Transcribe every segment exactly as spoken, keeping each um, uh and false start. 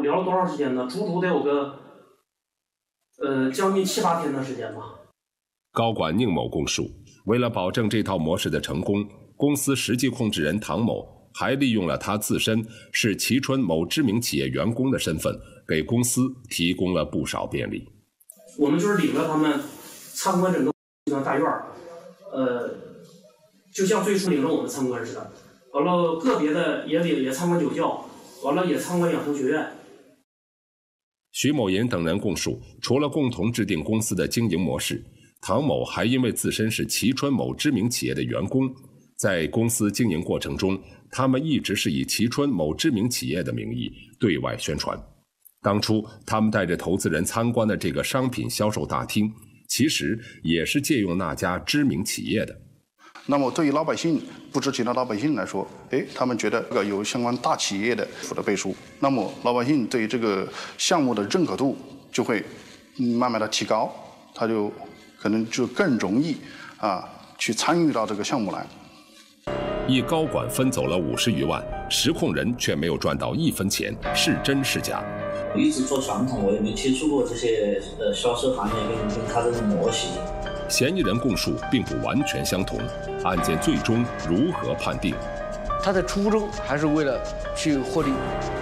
聊了多长时间呢？足足得有个呃将近七八天的时间吧。 高管宁某供述，为了保证这套模式的成功，公司实际控制人唐某还利用了他自身是蕲春某知名企业员工的身份，给公司提供了不少便利。 我们就是领着他们参观整个大院，呃，就像最初领着我们参观似的。完了，个别的也领也参观酒窖，完了也参观养成学院。 徐某银等人供述，除了共同制定公司的经营模式，唐某还因为自身是蕲春某知名企业的员工，在公司经营过程中，他们一直是以蕲春某知名企业的名义对外宣传。当初他们带着投资人参观的这个商品销售大厅，其实也是借用那家知名企业的。 那么对于老百姓，不知情的老百姓来说，哎，他们觉得这个有相关大企业的的背书，那么老百姓对于这个项目的认可度就会慢慢的提高，他就可能就更容易啊去参与到这个项目来。 一高管分走了五十余万，实控人却没有赚到一分钱，是真是假？ 我一直做传统，我也没接触过这些呃销售行业跟跟他这个模型。 嫌疑人供述并不完全相同，案件最终如何判定？ 他的初衷还是为了去获利。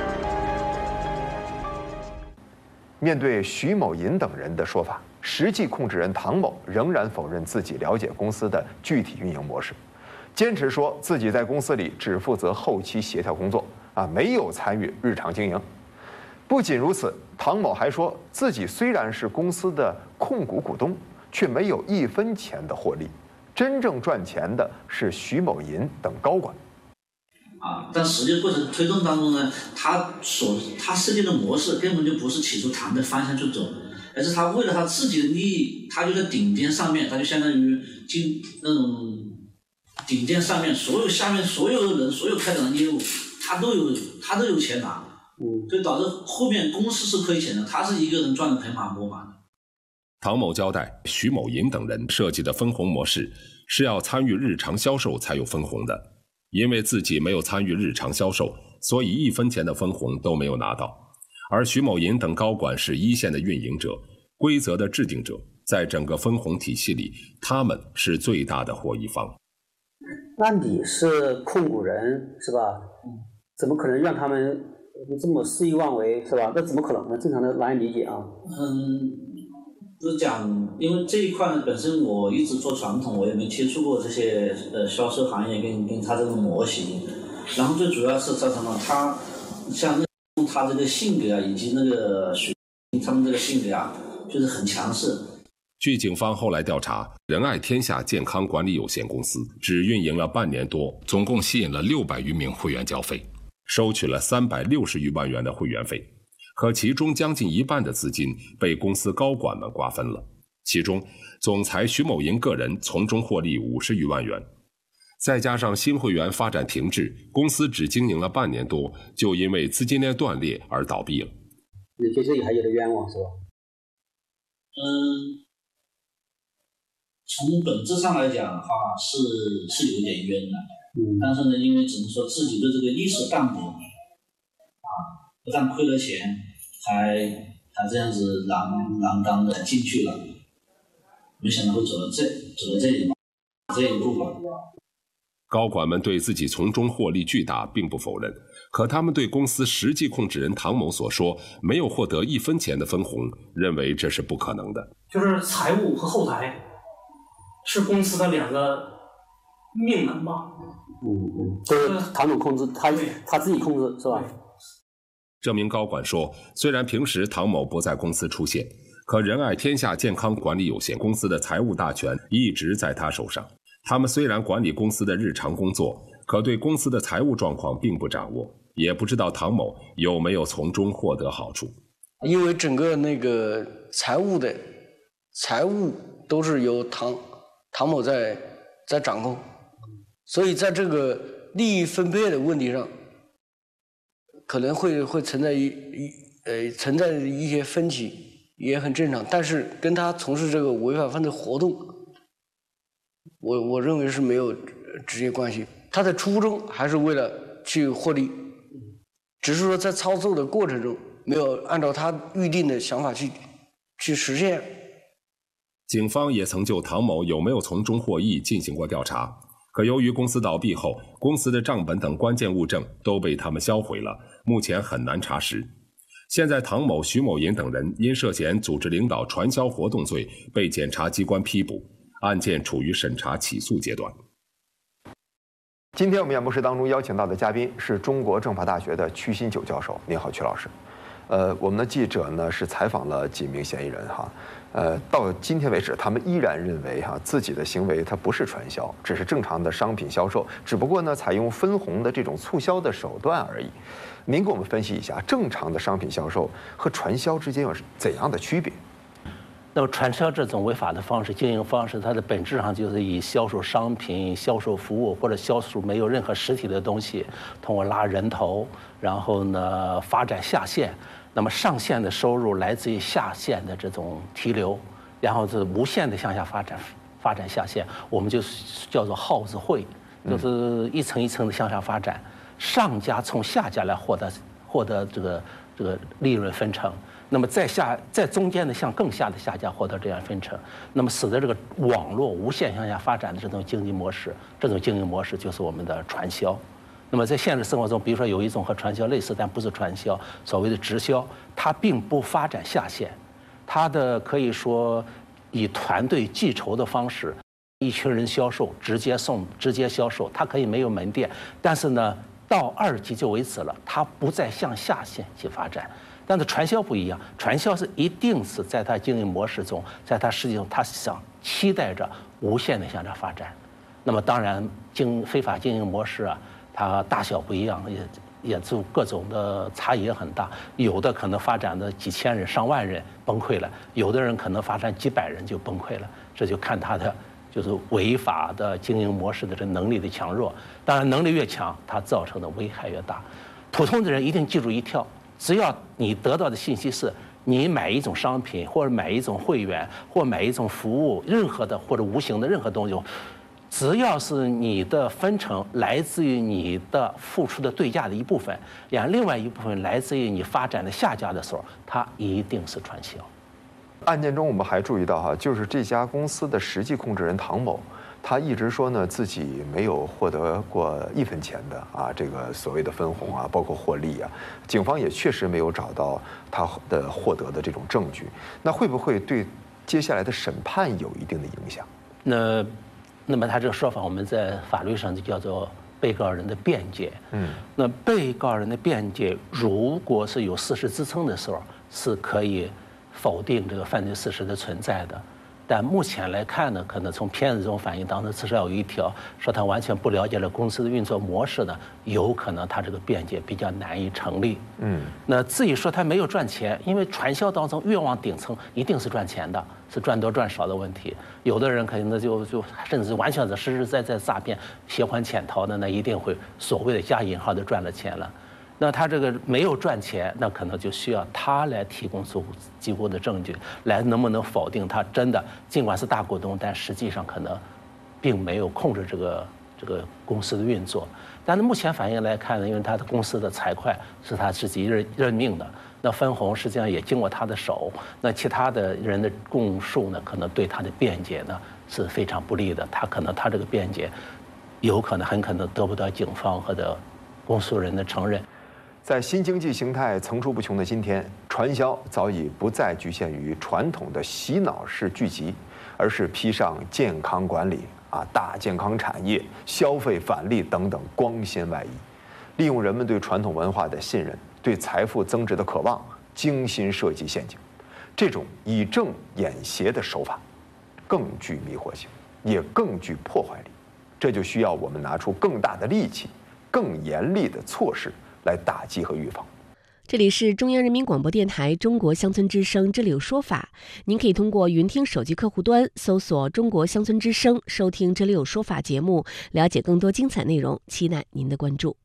面对徐某银等人的说法，实际控制人唐某仍然否认自己了解公司的具体运营模式，坚持说自己在公司里只负责后期协调工作，啊，没有参与日常经营。不仅如此，唐某还说自己虽然是公司的控股股东，却没有一分钱的获利，真正赚钱的是徐某银等高管。 啊，但实际过程推动当中呢，他所他设计的模式根本就不是起初谈的方向去走，而是他为了他自己的利益，他就在顶尖上面，他就相当于经那种顶尖上面所有下面所有的人，所有开展的业务，他都有他都有钱拿，嗯，所以导致后面公司是亏钱的，他是一个人赚得盆满钵满的。 唐某交代，徐某银等人设计的分红模式是要参与日常销售才有分红的，因为自己没有参与日常销售，所以一分钱的分红都没有拿到。而徐某银等高管是一线的运营者，规则的制定者，在整个分红体系里，他们是最大的获益方。 那你是控股人是吧？怎么可能让他们这么肆意妄为是吧？那怎么可能呢？正常的难以理解啊。 嗯。就是讲，因为这一块呢，本身我一直做传统，我也没接触过这些呃销售行业跟跟他这个模型，然后最主要是造成了他像那他这个性格啊，以及那个水他们这个性格啊，就是很强势。 据警方后来调查，仁爱天下健康管理有限公司只运营了半年多，总共吸引了六百余名会员交费，收取了三百六十余万元的会员费。可其中将近一半的资金被公司高管们瓜分了，其中总裁徐某银个人从中获利五十余万元，再加上新会员发展停滞，公司只经营了半年多，就因为资金链断裂而倒闭了。 你觉得这里还有点冤枉是吧？ 嗯，从本质上来讲的话是是有点冤的，嗯，但是呢，因为只能说自己的这个意识淡薄，啊，不但亏了钱，还还这样子锒锒铛的进去了，没想到会走到这走到这里这一步吧。 高管们对自己从中获利巨大并不否认，可他们对公司实际控制人唐某所说没有获得一分钱的分红，认为这是不可能的。 就是财务和后台是公司的两个命门吧。 嗯嗯，就是唐某控制，他他自己控制是吧？ 这名高管说，虽然平时唐某不在公司出现，可仁爱天下健康管理有限公司的财务大权一直在他手上。他们虽然管理公司的日常工作，可对公司的财务状况并不掌握，也不知道唐某有没有从中获得好处。 因为整个那个财务的财务都是由唐唐某在在掌控，所以在这个利益分配的问题上，可能会会存在一一呃存在一些分歧，也很正常。但是跟他从事这个违法犯罪活动，我我认为是没有直接关系。他的初衷还是为了去获利，只是说在操作的过程中没有按照他预定的想法去去实现。 警方也曾就唐某有没有从中获益进行过调查，可由于公司倒闭后，公司的账本等关键物证都被他们销毁了，目前很难查实。现在唐某、徐某银等人因涉嫌组织领导传销活动罪被检察机关批捕，案件处于审查起诉阶段。 今天我们演播室当中邀请到的嘉宾是中国政法大学的曲新九教授。您好，曲老师。呃，我们的记者呢是采访了几名嫌疑人哈，呃，到今天为止，他们依然认为哈自己的行为它不是传销，只是正常的商品销售，只不过呢采用分红的这种促销的手段而已。您给我们分析一下，正常的商品销售和传销之间有怎样的区别？ 那么传销这种违法的方式、经营方式，它的本质上就是以销售商品、销售服务或者销售没有任何实体的东西，通过拉人头，然后呢发展下线。那么上线的收入来自于下线的这种提流，然后是无限的向下发展，发展下线，我们就叫做耗子会，就是一层一层的向下发展，上家从下家来获得获得这个这个利润分成。那么在下在中间的向更下的下家获得这样分成，那么使得这个网络无限向下发展的这种经济模式，这种经营模式就是我们的传销。那么在现实生活中，比如说有一种和传销类似但不是传销，所谓的直销，它并不发展下线，它的可以说以团队计筹的方式，一群人销售，直接送直接销售，它可以没有门店，但是呢到二级就为止了，它不再向下线去发展。但是传销不一样，传销是一定是在它经营模式中，在它实际上它想期待着无限的向上发展。那么当然经非法经营模式啊，它大小不一样，也也就各种的差异也很大。有的可能发展的几千人、上万人崩溃了，有的人可能发展几百人就崩溃了。这就看他的就是违法的经营模式的这能力的强弱。当然，能力越强，它造成的危害越大。普通的人一定记住一条：只要你得到的信息是你买一种商品，或者买一种会员，或买一种服务，任何的或者无形的任何东西。只要是你的分成来自于你的付出的对价的一部分，然后另外一部分来自于你发展的下家的时候，它一定是传销。 案件中我们还注意到哈，就是这家公司的实际控制人唐某，他一直说呢自己没有获得过一分钱的啊，这个所谓的分红啊，包括获利啊，警方也确实没有找到他的获得的这种证据。那会不会对接下来的审判有一定的影响？ 那。那么他这个说法，我们在法律上就叫做被告人的辩解。嗯，那被告人的辩解，如果是有事实支撑的时候，是可以否定这个犯罪事实的存在的。但目前来看呢，可能从片子中反映当中，至少有一条说他完全不了解了公司的运作模式的，有可能他这个辩解比较难以成立。嗯，那至于说他没有赚钱，因为传销当中越往顶层一定是赚钱的，是赚多赚少的问题。有的人可能就就甚至完全是实实在在诈骗、携还潜逃的，那一定会所谓的加引号的赚了钱了。那他这个没有赚钱，那可能就需要他来提供足足够的证据，来能不能否定他真的尽管是大股东，但实际上可能并没有控制这个这个公司的运作。但是目前反应来看呢，因为他的公司的财会是他自己任任命的，那分红实际上也经过他的手，那其他的人的供述呢，可能对他的辩解呢是非常不利的。他可能他这个辩解有可能很可能得不到警方或者公诉人的承认。 在新经济形态层出不穷的今天，传销早已不再局限于传统的洗脑式聚集，而是披上健康管理啊、大健康产业、消费返利等等光鲜外衣，利用人们对传统文化的信任、对财富增值的渴望，精心设计陷阱。这种以正掩邪的手法，更具迷惑性，也更具破坏力。这就需要我们拿出更大的力气、更严厉的措施来打击和预防。 这里是中央人民广播电台中国乡村之声，这里有说法。您可以通过云听手机客户端搜索中国乡村之声，收听这里有说法节目，了解更多精彩内容，期待您的关注。